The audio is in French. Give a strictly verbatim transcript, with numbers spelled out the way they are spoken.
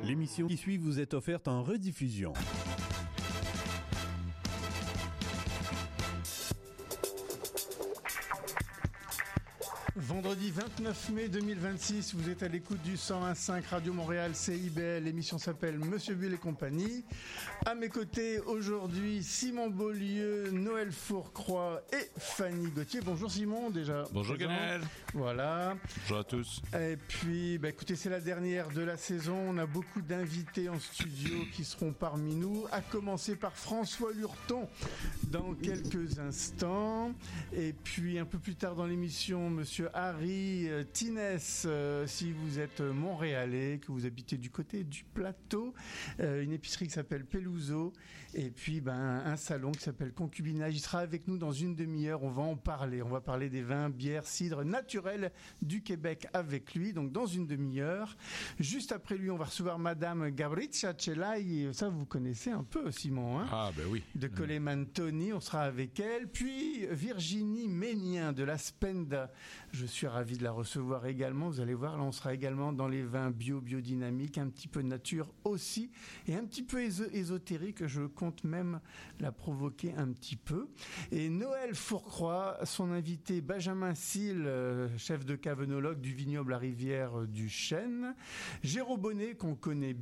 L'émission qui suit vous est offerte en rediffusion. Vendredi vingt-neuf mai deux mille vingt-six, vous êtes à l'écoute du cent un virgule cinq Radio Montréal C I B L. L'émission s'appelle Monsieur Bull et compagnie. À mes côtés aujourd'hui, Simon Beaulieu, Noël Fourcroy et Fanny Gauthier. Bonjour Simon, déjà. Bonjour Gaël. Voilà. Bonjour à tous. Et puis, bah, écoutez, c'est la dernière de la saison. On a beaucoup d'invités en studio qui seront parmi nous. À commencer par François Lurton dans quelques instants. Et puis, un peu plus tard dans l'émission, Monsieur Harry euh, Tines, euh, si vous êtes montréalais, que vous habitez du côté du plateau, euh, une épicerie qui s'appelle Peluso, et puis ben, un salon qui s'appelle Concubinage. Il sera avec nous dans une demi-heure, on va en parler. On va parler des vins, bières, cidres naturels du Québec avec lui, donc dans une demi-heure. Juste après lui, on va recevoir Madame Gabricia Celai, ça vous connaissez un peu Simon, hein, ah ben oui, de Colemantoni, on sera avec elle. Puis Virginie Ménien de la Spenda. Je suis ravi de la recevoir également. Vous allez voir, là, on sera également dans les vins bio, biodynamiques, un petit peu nature aussi, et un petit peu éso- ésotérique. Je compte même la provoquer un petit peu. Et Noël Fourcroy, son invité Benjamin Sille, euh, chef de cavenologue du vignoble La Rivière du Chêne. Géraud Bonnet, qu'on connaît